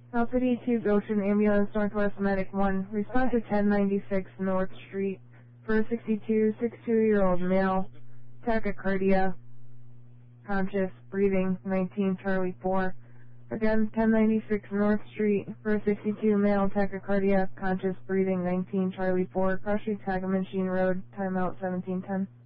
City 2 Goshen Ambulance Northwest Medic 1. Respond to 1096 North Street for a 62-year-old male. Tachycardia. Conscious. Breathing. 19 Charlie 4. Again, 1096 North Street for a 62 male. Tachycardia. Conscious. Breathing. 19 Charlie 4. Cross Street Tagamachine Road. Timeout 1710.